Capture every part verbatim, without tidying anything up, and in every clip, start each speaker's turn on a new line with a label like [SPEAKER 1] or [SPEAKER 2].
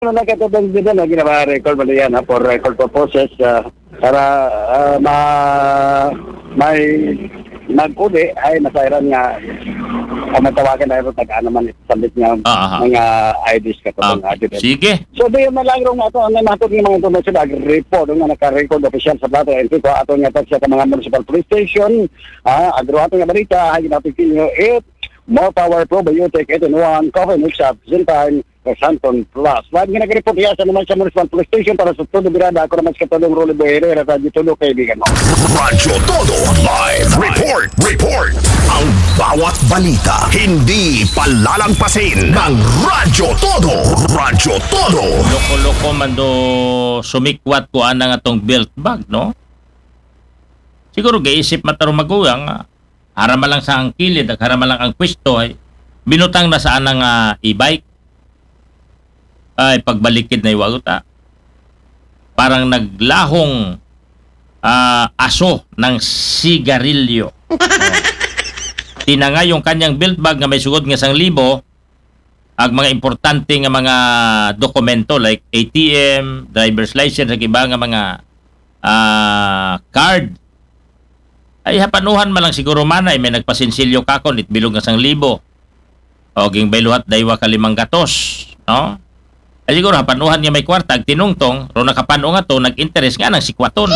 [SPEAKER 1] Ano na katulad din na ginawa record mo yan ha, for record purposes uh, para uh, ma may nag-uli ay masairan nga ang matawagan na ito tagaan naman sabit nga
[SPEAKER 2] Aha.
[SPEAKER 1] mga I Ds katulad
[SPEAKER 2] Okay.
[SPEAKER 1] nga.
[SPEAKER 2] Sige.
[SPEAKER 1] So doon malagro nga ito, ang natod ng mga information ag-report nga naka-record official sa plato and ito ato nga ito sa mga municipal police station ah, agro ato nga balita ay napitin nyo it more power probiotic eight in one coffee mix up Zintan Santon Plus. Wag nga nag-report yan sa naman sa municipal police station para sa todo birada ako naman sa katulong Rolly Boyere sa dito kaibigan mo.
[SPEAKER 3] Radyo Todo Live Report Report ang bawat balita hindi palalampasin ng Radyo Todo. Radyo Todo.
[SPEAKER 2] Loko-loko man do sumikwat ko ana nga tong belt bag, no? Siguro gaisip mataro magulang, ah, harama lang sa ang kilid, ag harama lang ang pwesto ay binutang na sa anang uh, e-bike. Ay pagbalikid na iwaguta. Parang naglahong ah, aso ng sigarilyo. Oh. Tinanga yung kanyang belt bag nga may sugod nga isang libo ag mga importante nga mga dokumento like A T M, driver's license, ag iba nga mga ah, card. Ay hapanuhan man lang siguro manay may nagpasinsilyo kakon it bilog nga isang libo. O ging bayluhat daywa ka limang gatos, no? Ay siguro hapanuhan nga may kwarta ag tinungtong ro nakapano nga to nag-interest nga nang sikwaton.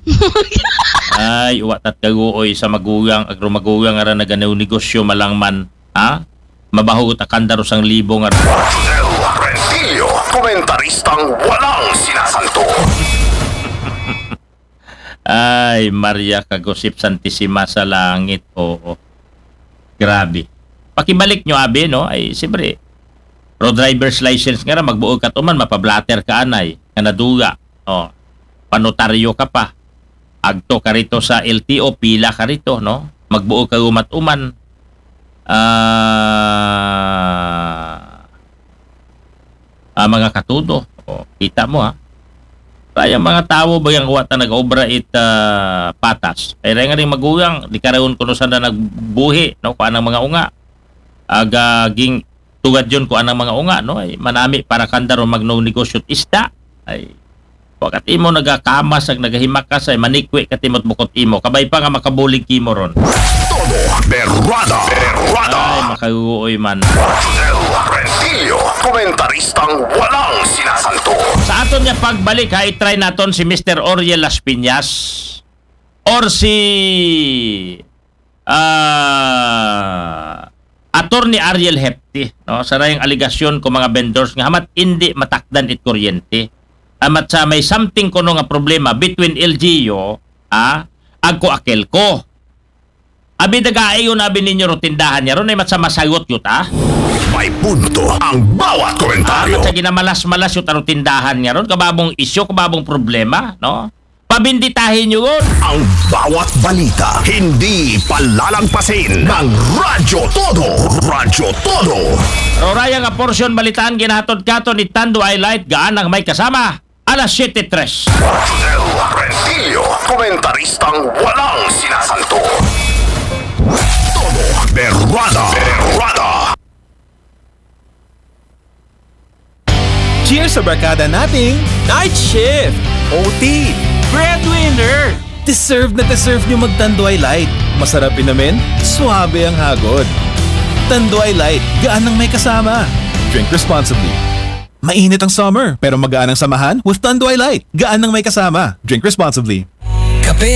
[SPEAKER 2] Ay uwa tat kaguoy sa magugang agro magugang ara naganaw negosyo malangman, ha? Mabahugot akandaro sang libo nga.
[SPEAKER 3] Del Rentillo, komentaristang walang sinasanto.
[SPEAKER 2] Ay, Maria Kagosip Santissima sa langit. Oo. Grabe. Pakibalik nyo, abi, no? Ay, siyempre, pro driver's license nga na, magbuo ka tuman, mapablatter ka anay, nga naduga. O, panotaryo ka pa. Agto ka rito sa L T O, pila ka rito, no? Magbuo ka umat-uman. Ah... ah, mga katudo. O, kita mo, ha? Kaya mga tao ba yung wata nag-obra it uh, patas? Ay nga rin magugang, di karoon kuno sana nagbuhi, no? Kung anang mga unga. Agaging tugad yun kung anang mga unga, no? Ay manami para kandaro magno negosyo isda. Ay wakat imo nagakamas ag nagahimakas ay manikwi katimot bukot imo. Kabay pa nga makabulig kimo ron.
[SPEAKER 3] Todo Berrada Berrada.
[SPEAKER 2] Ay makaguoy man.
[SPEAKER 3] Del Rentillo, komentaristang walang sinasanto.
[SPEAKER 2] Sa aton niya pagbalik, ha, i-try naton si Mister Oriel Las Piñas or si uh, Attorney Ariel Hepti, no? Sa rayang aligasyon ko mga vendors nga hamat hindi matakdan it kuryente. Amat sa may something kuno nga problema between L G U ah, agko akel ko. Abi dagaayon abi ninyo ro tindahan niya ron ay mat sa masagot yut ah.
[SPEAKER 3] May punto ang bawat komentaryo.
[SPEAKER 2] Amat sa ginamalas-malas yung tarong tindahan niya ron, kababong isyo, kababong problema, no? Pabinditahin nyo ron.
[SPEAKER 3] Ang bawat balita hindi palalampasin ng Radyo Todo. Radyo Todo.
[SPEAKER 2] Roraya nga porsyon balitaan ginahatod kato ni Tando Highlight gaan ang may kasama. Alas siyete tres.
[SPEAKER 3] Del Rentillo, komentaristang walang sinasanto. Todo Berrada Berrada.
[SPEAKER 4] Cheers sa barkada nating Night Shift, O T, Breadwinner. Deserve na deserve nyo mag-Tanduay Light. Masarap inamin, suabe ang hagod. Tanduay Light, gaan ng may kasama. Drink responsibly. Mainit ang summer, pero magaan ang samahan with Tanduay Light. Gaan ng may kasama. Drink responsibly.
[SPEAKER 5] Kape